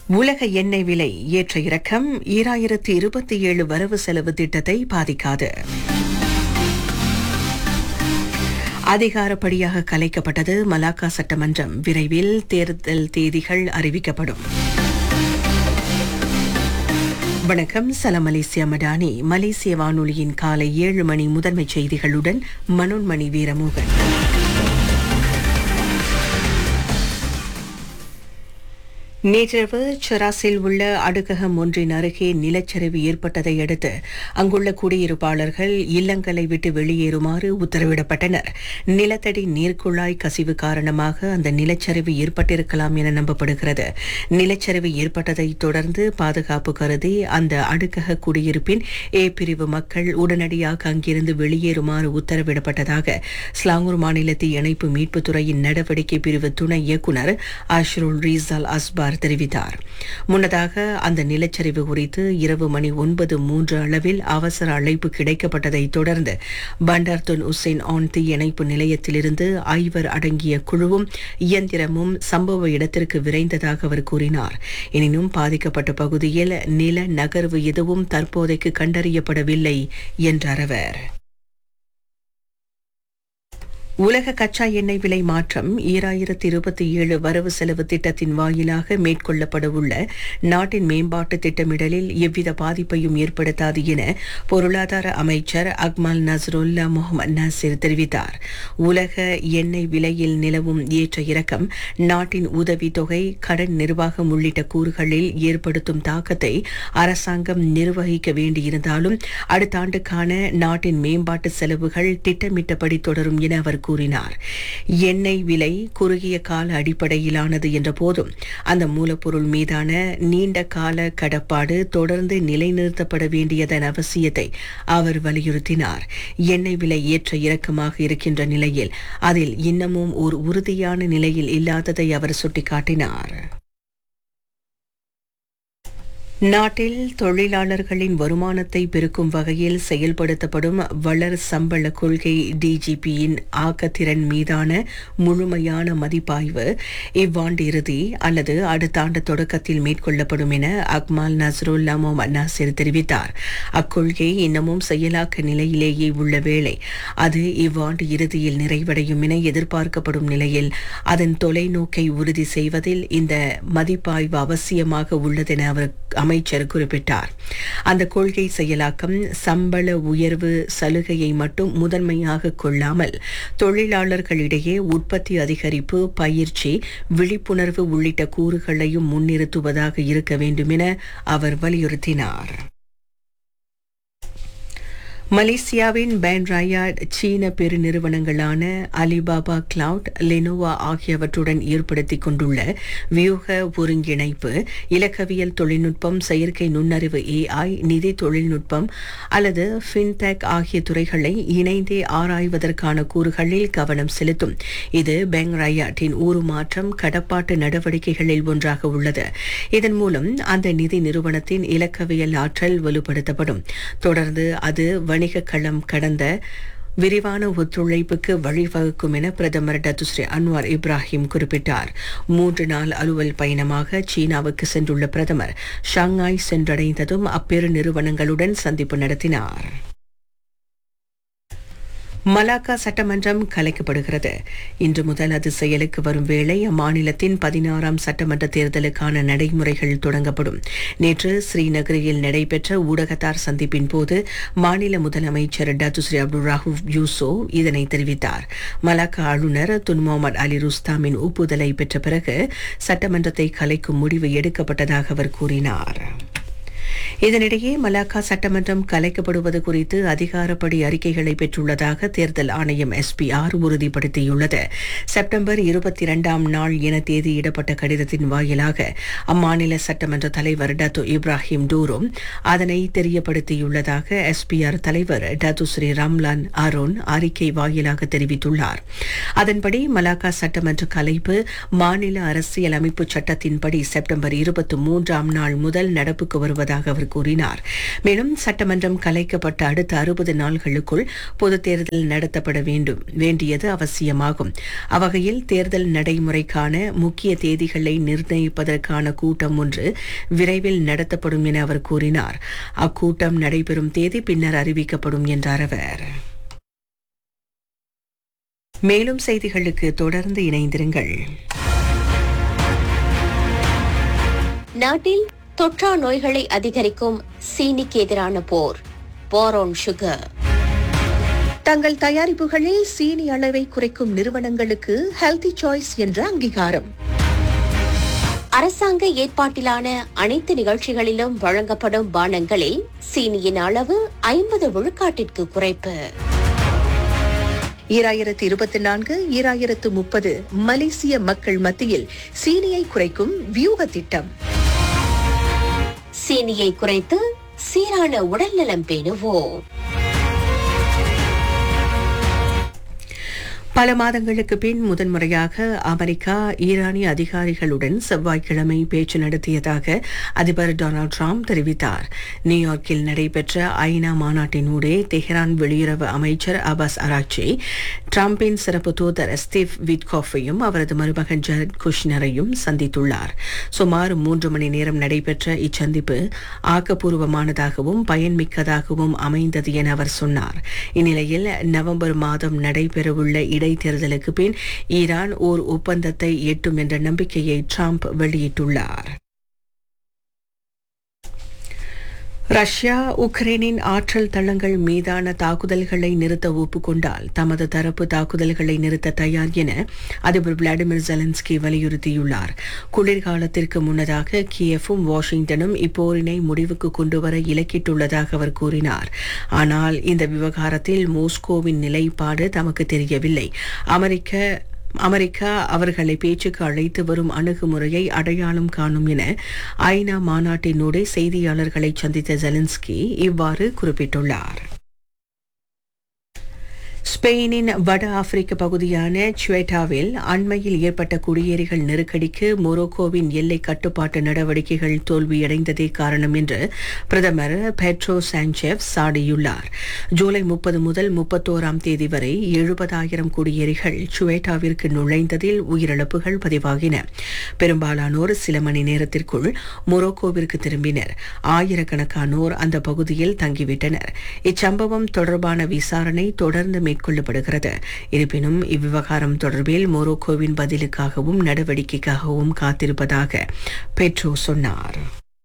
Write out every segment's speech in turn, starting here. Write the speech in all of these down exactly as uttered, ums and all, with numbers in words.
உலக எண்ணெய் விலை ஏற்ற இறக்கம் ஈராயிரத்து இருபத்தி ஏழு வரவு செலவு திட்டத்தை பாதிக்காது. அதிகாரப்படியாக கலைக்கப்பட்டது மலாக்கா சட்டமன்றம். விரைவில் தேர்தல் தேதிகள் அறிவிக்கப்படும். வணக்கம். சலாம் மலேசியா மடானி. மலேசிய வானொலியின் காலை ஏழு மணி முதன்மை செய்திகளுடன் மனோன்மணி வீரமோகன். நேற்றிரவு செராசில் உள்ள அடுக்ககம் ஒன்றின் அருகே நிலச்சரிவு ஏற்பட்டதை அடுத்து அங்குள்ள குடியிருப்பாளர்கள் இல்லங்களை விட்டு வெளியேறுமாறு உத்தரவிடப்பட்டனர். நிலத்தடி நீர்க்குழாய் கசிவு காரணமாக அந்த நிலச்சரிவு ஏற்பட்டிருக்கலாம் என நம்பப்படுகிறது. நிலச்சரிவு ஏற்பட்டதை தொடர்ந்து பாதுகாப்பு கருதி அந்த அடுக்கக குடியிருப்பின் ஏ பிரிவு மக்கள் உடனடியாக அங்கிருந்து வெளியேறுமாறு உத்தரவிடப்பட்டதாக ஸ்லாங்கூர் மாநில தீயணைப்பு மீட்புத்துறையின் நடவடிக்கை பிரிவு துணை இயக்குநர் அஷ்ருல் ரீசால் அஸ்பார் தெரிவித்தார். முன்னதாக அந்த நிலச்சரிவு குறித்து இரவு மணி ஒன்பது மூன்று அளவில் அவசர அழைப்பு கிடைக்கப்பட்டதை தொடர்ந்து பண்டார் துன் உசேன் ஆன் தீயணைப்பு நிலையத்திலிருந்து ஐவர் அடங்கிய குழுவும் இயந்திரமும் சம்பவ இடத்திற்கு விரைந்ததாக அவர் கூறினார். எனினும் பாதிக்கப்பட்ட பகுதியில் நில நகர்வு எதுவும் தற்போதைக்கு கண்டறியப்படவில்லை என்றார் அவர். உலக கச்சா எண்ணெய் விலை மாற்றம் ஈராயிரத்து இருபத்தி ஏழு வரவு செலவு திட்டத்தின் வாயிலாக மேற்கொள்ளப்படவுள்ள நாட்டின் மேம்பாட்டு திட்டமிடலில் எவ்வித பாதிப்பையும் ஏற்படுத்தாது என பொருளாதார அமைச்சர் அக்மல் நஸ்ருல்லா முகமது நாசிர் தெரிவித்தார். உலக எண்ணெய் விலையில் நிலவும் ஏற்ற இறக்கம் நாட்டின் உதவித்தொகை, கடன் நிர்வாகம் உள்ளிட்ட கூறுகளில் ஏற்படுத்தும் தாக்கத்தை அரசாங்கம் நிர்வகிக்க வேண்டியிருந்தாலும் அடுத்த ஆண்டுக்கான நாட்டின் மேம்பாட்டு செலவுகள் திட்டமிட்டபடி தொடரும் என அவர் கூறினார். எண்ணெய் விலை குறுகிய கால அடிப்படையிலானது என்ற போதும் அந்த மூலப்பொருள் மீதான நீண்ட கால கடப்பாடு தொடர்ந்து நிலைநிறுத்தப்பட வேண்டியதன் அவசியத்தை அவர் வலியுறுத்தினார். எண்ணெய் விலை ஏற்ற இறக்கமாக இருக்கின்ற நிலையில் அதில் இன்னமும் ஒரு உறுதியான நிலையில் இல்லாததை அவர் சுட்டிக்காட்டினார். நாட்டில் தொழிலாளர்களின் வருமானத்தை பெருக்கும் வகையில் செயல்படுத்தப்படும் வளர் சம்பள கொள்கை டிஜிபியின் ஆக்கத்திறன் மீதான முழுமையான மதிப்பாய்வு இவ்வாண்டு இறுதி அல்லது அடுத்த ஆண்டு தொடக்கத்தில் மேற்கொள்ளப்படும் என அக்மால் நஸ்ருல்லா முகமது நாசிர் தெரிவித்தார். அக்கொள்கை இன்னமும் செயலாக்க நிலையிலேயே உள்ள வேளை அது இவ்வாண்டு இறுதியில் நிறைவடையும் என எதிர்பார்க்கப்படும் நிலையில் அதன் தொலைநோக்கை உறுதி செய்வதில் இந்த மதிப்பாய்வு அவசியமாக உள்ளதென அவர் அமைச்சர் குறிப்பிட்டார். அந்த கொள்கை செயலாக்கம் சம்பள உயர்வு சலுகையை மட்டும் முதன்மையாக கொள்ளாமல் தொழிலாளர்களிடையே உற்பத்தி அதிகரிப்பு, பயிற்சி, விழிப்புணர்வு உள்ளிட்ட கூறுகளையும் முன்னிறுத்துவதாக இருக்க வேண்டும் என அவர் வலியுறுத்தினார். மலேசியாவின் பேன்ராயாட் சீன பெருநிறுவனங்களான அலிபாபா கிளவுட், லெனோவா ஆகியவற்றுடன் ஏற்படுத்திக் கொண்டுள்ள வியூக ஒருங்கிணைப்பு இலக்கவியல் தொழில்நுட்பம், செயற்கை நுண்ணறிவு ஏஐ, நிதி தொழில்நுட்பம் அல்லது ஃபின்டெக் ஆகிய துறைகளை இணைந்தே ஆராய்வதற்கான கூறுகளில் கவனம் செலுத்தும். இது பேன்ராயாட்டின் உருமாற்றம் கடப்பாட்டு நடவடிக்கைகளில் ஒன்றாக உள்ளது. இதன் மூலம் அந்த நிதி நிறுவனத்தின் இலக்கவியல் ஆற்றல் வலுப்படுத்தப்படும். தொடர்ந்து அது வணிக களம் கடந்த விரிவான ஒத்துழைப்புக்கு வழிவகுக்கும் என பிரதமர் டத்துஸ்ரீ அன்வார் இப்ராஹிம் குறிப்பிட்டார். மூன்று நாள் அலுவல் பயணமாக சீனாவுக்கு சென்றுள்ள பிரதமர் ஷாங்காய் சென்றடைந்ததும் அப்பெரு நிறுவனங்களுடன் சந்திப்பு நடத்தினார். மலாக்கா சட்டமன்றம் கலைக்கப்படுகிறது. இன்று முதல் அது செயலுக்கு வரும் வேளை அம்மாநிலத்தின் பதினாறாம் சட்டமன்ற தேர்தலுக்கான நடைமுறைகள் தொடங்கப்படும். நேற்று ஸ்ரீநகரில் நடைபெற்ற ஊடகத்தார் சந்திப்பின் போது மாநில முதலமைச்சர் டத்துஸ்ரீ அப்துல் ரஹூப் யூசோ இதனை தெரிவித்தார். மலாக்கா ஆளுநர் துன் முகமது அலி ருஸ்தாமின் ஒப்புதலை பெற்ற பிறகு சட்டமன்றத்தை கலைக்கும் முடிவு எடுக்கப்பட்டதாக அவர் கூறினார். இதனிடையே மலாக்கா சட்டமன்றம் கலைக்கப்படுவது குறித்து அதிகாரப்படி அறிக்கைகளை பெற்றுள்ளதாக தேர்தல் ஆணையம் எஸ்பிஆர் உறுதிப்படுத்தியுள்ளது. செப்டம்பர் இருபத்தி இரண்டாம் நாள் என தேதியிடப்பட்ட கடிதத்தின் வாயிலாக அம்மாநில சட்டமன்ற தலைவர் டத்து இப்ராஹிம் டூரும் அதனை தெரியப்படுத்தியுள்ளதாக எஸ்பிஆர் தலைவர் டத்து ஸ்ரீ ரம்லான் அரோன் அறிக்கை வாயிலாக தெரிவித்துள்ளார். அதன்படி மலாக்கா சட்டமன்ற கலைப்பு மாநில அரசியல் அமைப்பு சட்டத்தின்படி செப்டம்பர் இருபத்தி மூன்றாம் நாள் முதல் நடப்புக்கு வருவதாக அவர் கூறினார். மேலும் சட்டமன்றம் கலைக்கப்பட்ட அடுத்த அறுபது நாள்களுக்குள் பொது தேர்தல் நடத்தப்பட வேண்டும் வேண்டியது அவசியமாகும். அவ்வகையில் தேர்தல் நடைமுறைக்கான முக்கிய தேதிகளை நிர்ணயிப்பதற்கான கூட்டம் ஒன்று விரைவில் நடத்தப்படும் என அவர் கூறினார். அக்கூட்டம் நடைபெறும் தேதி பின்னர் அறிவிக்கப்படும் என்றார் அவர். மேலும் செய்திகளுக்கு தொடர்ந்து இணைந்திருங்கள். நாட்டில் தொற்றா நோய்களை அதிகரிக்கும் சீனிக்கு எதிரான போர். Boron sugar. தங்கள் தயாரிப்புகளில் சீனி அளவை குறைக்கும் நிறுவனங்களுக்கு ஹெல்தி சாய்ஸ் என்ற அங்கீகாரம். அரசாங்க ஏற்பாட்டிலான அனைத்து நிகழ்ச்சிகளிலும் வழங்கப்படும் பானங்களில் சீனியின் அளவு ஐம்பது விழுக்காட்டிற்கு குறைப்பு. ஈராயிரத்து இருபத்தி நான்கு ஈராயிரத்து முப்பது மலேசிய மக்கள் மத்தியில் சீனியை குறைக்கும் வியூக திட்டம். சீனியை குறைத்து சீரான உடல்நலம் பேணுவோம். பல மாதங்களுக்கு பின் முதன்முறையாக அமெரிக்கா ஈரானிய அதிகாரிகளுடன் செவ்வாய்க்கிழமை பேச்சு நடத்தியதாக அதிபர் டொனால்டு டிரம்ப் தெரிவித்தார். நியூயார்க்கில் நடைபெற்ற ஐநா மாநாட்டினூடே தெஹ்ரான் வெளியுறவு அமைச்சர் அபாஸ் அராக்சி டிரம்பின் சிறப்பு தூதர் ஸ்டீவ் விட்காஃபையும் அவரது மருமகன் ஜெரட் குஷ்னரையும் சந்தித்துள்ளார். சுமார் மூன்று மணி நேரம் நடைபெற்ற இச்சந்திப்பு ஆக்கப்பூர்வமானதாகவும் பயன்மிக்கதாகவும் அமைந்தது என அவர் சொன்னார். இந்நிலையில் நவம்பர் மாதம் நடைபெறவுள்ள இடைத்தேர்தலுக்கு பின் ஈரான் ஓர் ஒப்பந்தத்தை எட்டும் என்ற நம்பிக்கையை டிரம்ப் வெளியிட்டுள்ளார். ரஷ்யா உக்ரைனின் ஆற்றல் தளங்கள் மீதான தாக்குதல்களை நிறுத்த ஒப்புக்கொண்டால் தமது தரப்பு தாக்குதல்களை நிறுத்த தயார் என அதிபர் விளாடிமிர் ஜெலன்ஸ்கி வலியுறுத்தியுள்ளார். குளிர்காலத்திற்கு முன்னதாக கியேவும் வாஷிங்டனும் இப்போரினை முடிவுக்கு கொண்டுவர இலக்கிட்டுள்ளதாக அவர் கூறினார். ஆனால் இந்த விவகாரத்தில் மோஸ்கோவின் நிலைப்பாடு தமக்கு தெரியவில்லை. அமெரிக்க அமெரிக்கா அவர்களை பேச்சுக்கு அழைத்து வரும் அணுகுமுறையை அடையாளம் காணும் என ஐநா மாநாட்டினூடே செய்தியாளர்களை சந்தித்த ஜெலன்ஸ்கி இவ்வாறு குறிப்பிட்டுள்ளார். ஸ்பெயினின் வட ஆப்பிரிக்க பகுதியான சுவேட்டாவில் அண்மையில் ஏற்பட்ட குடியேறிகள் நெருக்கடிக்கு மொரோக்கோவின் எல்லை கட்டுப்பாட்டு நடவடிக்கைகள் தோல்வியடைந்ததே காரணம் என்று பிரதமர் பெட்ரோ சாnchez சாடியுள்ளார். ஜூலை முப்பது முதல் முப்பத்தோராம் தேதி வரை எழுபதாயிரம் குடியேறிகள் சுவேட்டாவிற்கு நுழைந்ததில் உயிரிழப்புகள் பதிவாகின. பெரும்பாலானோர் சில மணி நேரத்திற்குள் மொரோக்கோவிற்கு திரும்பினர். ஆயிரக்கணக்கானோர் அந்த பகுதியில் தங்கிவிட்டனர். இச்சம்பவம் தொடர்பான விசாரணை தொடர்ந்து மேற்கொள்ளப்படுகிறது. இருப்பினும் இவ்விவகாரம் தொடர்பில் மொரோக்கோவின் பதிலுக்காகவும் நடவடிக்கைக்காகவும் காத்திருப்பதாக பெட்ரோ சொன்னார்.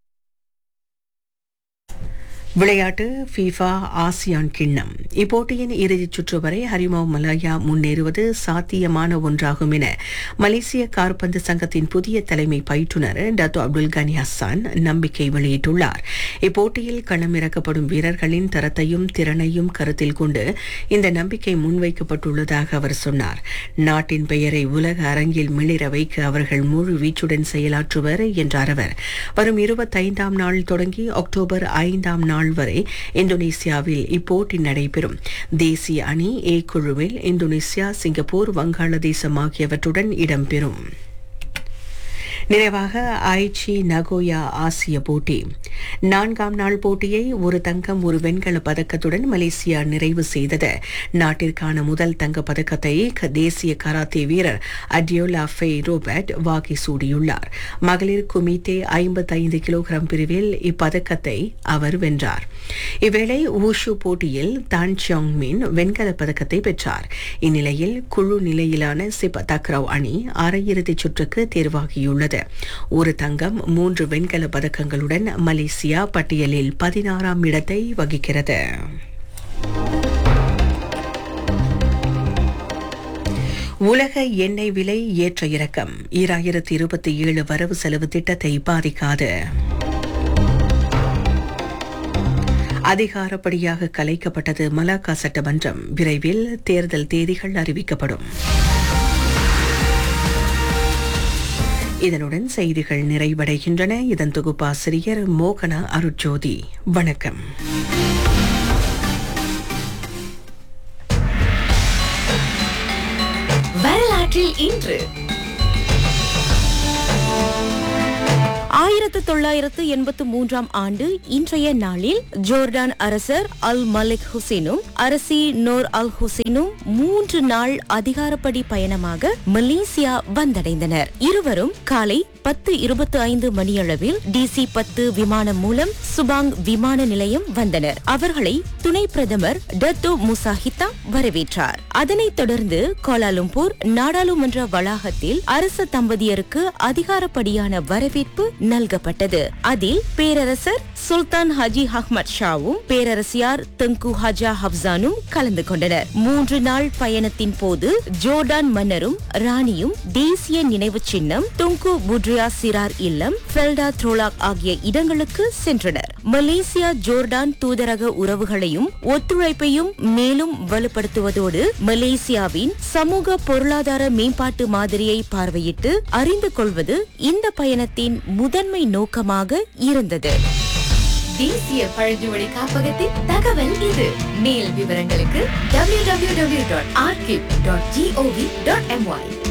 விளையாட்டு ஃபீஃபா ஆசியான் கிண்ணம். இப்போட்டியின் இறுதிச் சுற்று வரை ஹரிமாவ் மலாயா முன்னேறுவது சாத்தியமான ஒன்றாகும் என மலேசிய காற்பந்து சங்கத்தின் புதிய தலைமை பயிற்றுநர் டத்தோ அப்துல் கனி ஹசான் நம்பிக்கை வெளியிட்டுள்ளார். இப்போட்டியில் களமிறக்கப்படும் வீரர்களின் தரத்தையும் திறனையும் கருத்தில் கொண்டு இந்த நம்பிக்கை முன்வைக்கப்பட்டுள்ளதாக அவர் சொன்னார். நாட்டின் பெயரை உலக அரங்கில் மிளிர வைக்க அவர்கள் முழு வீச்சுடன் செயலாற்றுவர் என்றார் அவர். வரும் இருபத்தைந்தாம் நாள் தொடங்கி அக்டோபர் ஐந்தாம் நாள் வரை இந்தோனேசியாவில் இப்போட்டி நடைபெறும். தேசிய அணி ஏ குழுவில் இந்தோனேசியா, சிங்கப்பூர், வங்காளதேசம் ஆகியவற்றுடன் இடம்பெறும். நிறைவாக ஐச்சி நகோயா ஆசிய போட்டி. நான்காம் நாள் போட்டியை ஒரு தங்கம் ஒரு வெண்கல பதக்கத்துடன் மலேசியா நிறைவு செய்தது. நாட்டிற்கான முதல் தங்க பதக்கத்தை தேசிய கராத்தே வீரர் அடியோலா ஃபே ரோபர்ட் வாகி சூடியுள்ளார். மகளிர் குமிட்டே ஐம்பத்தைந்து கிலோகிராம் பிரிவில் இப்பதக்கத்தை அவர் வென்றார். இவ்வேளை ஊஷு போட்டியில் தான் சியோங் மின் வெண்கல பதக்கத்தை பெற்றார். இந்நிலையில் குழு நிலையிலான சிப் தக்ரவ் அணி அரையிறுதிச் சுற்றுக்கு தேர்வாகியுள்ளது. ஒரு தங்கம் மூன்று வெண்கல பதக்கங்களுடன் மலேசியா பட்டியலில் பதினாறாம் இடத்தை வகிக்கிறது. உலக எண்ணெய் விலை ஏற்ற இறக்கம் ஈராயிரத்தி இருபத்தி ஏழு வரவு செலவு திட்டத்தை பாதிக்காது. அதிகாரப்படியாக கலைக்கப்பட்டது மலாக்கா சட்டமன்றம். விரைவில் தேர்தல் தேதிகள் அறிவிக்கப்படும். இதனுடன் செய்திகள் நிறைவடைகின்றன. இதன் தொகுப்பாசிரியர் மோகனா அருட்ஜோதி. வணக்கம். வரலாற்றில் இன்று ஆயிரத்து தொள்ளாயிரத்து எண்பத்து மூன்றாம் ஆண்டு இன்றைய நாளில் ஜோர்டான் அரசர் அல் மலிக் ஹுசைனும் அரசி நோர் அல் ஹுசைனும் மூன்று நாள் அதிகாரப்படி பயணமாக மலேசியா வந்தடைந்தனர். இருவரும் காலை பத்து இருபத்தி ஐந்து மணியளவில் டிசி பத்து விமானம் மூலம் சுபாங் விமான நிலையம் வந்தனர். அவர்களை துணை பிரதமர் டத்தோ முசாஹிதா வரவேற்றார். அதனைத் தொடர்ந்து கோலாலும்பூர் நாடாளுமன்ற வளாகத்தில் அரச தம்பதியருக்கு அதிகாரப்படியான வரவேற்பு நல்கப்பட்டது. அதில் பேரரசர் சுல்தான் ஹாஜி அஹ்மத் ஷாவும் பேரரசியார் தெங்கு ஹஜா ஹப்சானும் கலந்து கொண்டனர். மூன்று நாள் பயணத்தின் போது ஜோர்டான் மன்னரும் ராணியும் தேசிய நினைவு சின்னம், துங்கு புட்ரியா சிரார் இல்லம், ஃபெல்டா த்ரோலாக் ஆகிய இடங்களுக்கு சென்றனர். மலேசியா ஜோர்டான் தூதரக உறவுகளையும் ஒத்துழைப்பையும் மேலும் வலுப்படுத்துவதோடு மலேசியாவின் சமூக பொருளாதார மேம்பாட்டு மாதிரியை பார்வையிட்டு அறிந்து கொள்வது இந்த பயணத்தின் முதன்மை நோக்கமாக இருந்தது. தேசிய பழங்குடி காப்பகத்தின் தகவல் இது. மேல் விவரங்களுக்கு W W W dot archive dot gov dot MY.